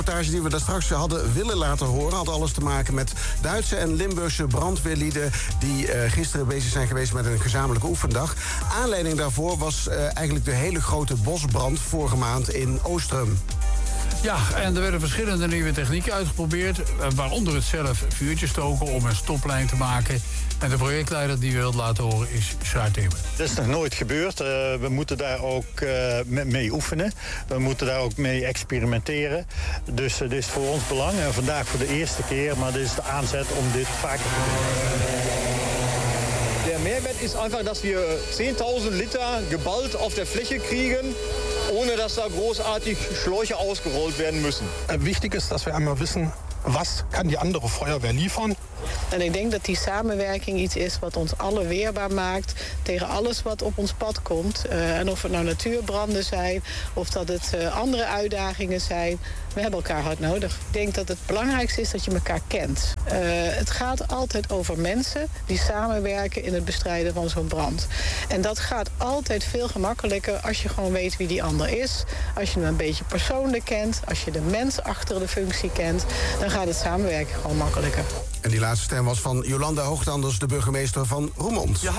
reportage die we daar straks hadden willen laten horen had alles te maken met Duitse en Limburgse brandweerlieden die gisteren bezig zijn geweest met een gezamenlijke oefendag. Aanleiding daarvoor was eigenlijk de hele grote bosbrand vorige maand in Oostrum. Ja, en er werden verschillende nieuwe technieken uitgeprobeerd, waaronder het zelf vuurtje stoken om een stoplijn te maken. En de projectleider die we wilt laten horen is Sjaard Theeuwen. Dat is nog nooit gebeurd. We moeten daar ook mee oefenen. We moeten daar ook mee experimenteren. Dus dit is voor ons belang. En vandaag voor de eerste keer, maar dit is de aanzet om dit vaker te doen. Der Mehrwert ist einfach, dass wir 10.000 Liter geballt auf der Fläche kriegen, ohne dass da großartig Schläuche ausgerollt werden müssen. Wichtig ist, dass wir einmal wissen, was kann die andere Feuerwehr liefern. En ik denk dat die samenwerking iets is wat ons alle weerbaar maakt tegen alles wat op ons pad komt. En of het nou natuurbranden zijn of dat het andere uitdagingen zijn. We hebben elkaar hard nodig. Ik denk dat het belangrijkste is dat je elkaar kent. Het gaat altijd over mensen die samenwerken in het bestrijden van zo'n brand. En dat gaat altijd veel gemakkelijker als je gewoon weet wie die ander is. Als je hem een beetje persoonlijk kent, als je de mens achter de functie kent, dan gaat het samenwerken gewoon makkelijker. En die laatste stem was van Jolanda Hoogtanders, de burgemeester van Roermond.